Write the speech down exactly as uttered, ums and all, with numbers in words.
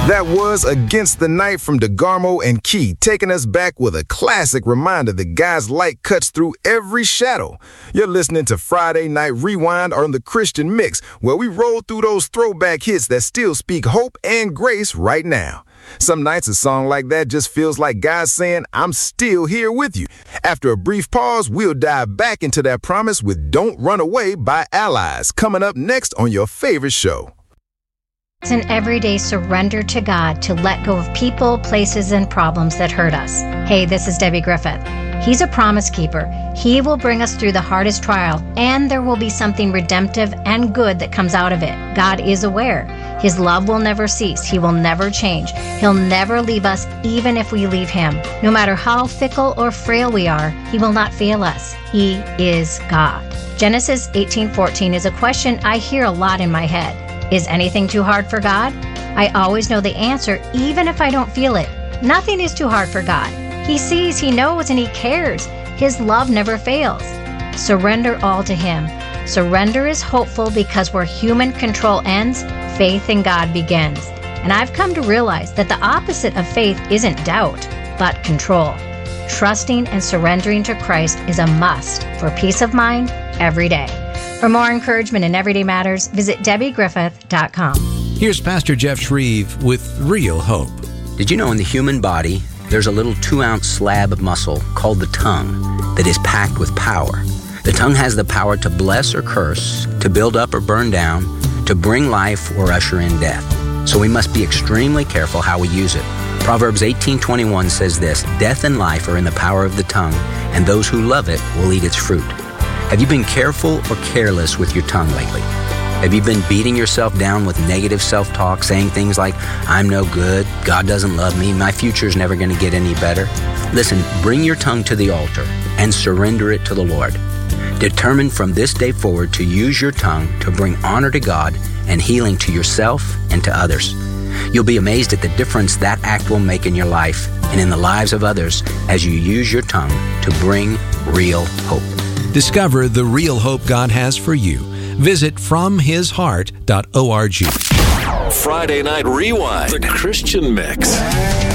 That was Against the Night from DeGarmo and Key, taking us back with a classic reminder that God's light cuts through every shadow. You're listening to Friday Night Rewind on the Christian Mix, where we roll through those throwback hits that still speak hope and grace right now. Some nights a song like that just feels like God saying, I'm still here with you. After a brief pause, we'll dive back into that promise with Don't Run Away by Allies, coming up next on your favorite show. It's an everyday surrender to God to let go of people, places, and problems that hurt us. Hey, this is Debbie Griffith. He's a promise keeper. He will bring us through the hardest trial, and there will be something redemptive and good that comes out of it. God is aware. His love will never cease. He will never change. He'll never leave us, even if we leave him. No matter how fickle or frail we are, he will not fail us. He is God. Genesis eighteen fourteen is a question I hear a lot in my head. Is anything too hard for God? I always know the answer, even if I don't feel it. Nothing is too hard for God. He sees, he knows, and he cares. His love never fails. Surrender all to him. Surrender is hopeful because where human control ends, faith in God begins. And I've come to realize that the opposite of faith isn't doubt, but control. Trusting and surrendering to Christ is a must for peace of mind every day. For more encouragement in everyday matters, visit debbie griffith dot com. Here's Pastor Jeff Shreve with Real Hope. Did you know in the human body, there's a little two-ounce slab of muscle called the tongue that is packed with power? The tongue has the power to bless or curse, to build up or burn down, to bring life or usher in death. So we must be extremely careful how we use it. Proverbs eighteen twenty-one says this, "Death and life are in the power of the tongue, and those who love it will eat its fruit." Have you been careful or careless with your tongue lately? Have you been beating yourself down with negative self-talk, saying things like, I'm no good, God doesn't love me, my future's never going to get any better? Listen, bring your tongue to the altar and surrender it to the Lord. Determine from this day forward to use your tongue to bring honor to God and healing to yourself and to others. You'll be amazed at the difference that act will make in your life and in the lives of others as you use your tongue to bring real hope. Discover the real hope God has for you. Visit from his heart dot org. Friday Night Rewind, the Christian Mix.